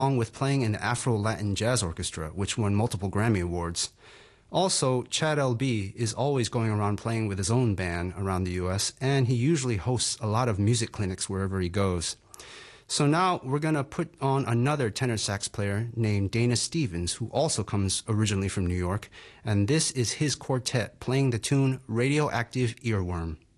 along with playing in the Afro-Latin Jazz Orchestra, which won multiple Grammy Awards. Also, Chad L.B. is always going around playing with his own band around the U.S., and he usually hosts a lot of music clinics wherever he goes. So now we're going to put on another tenor sax player named Dana Stevens, who also comes originally from New York, and this is his quartet playing the tune Radioactive Earworm.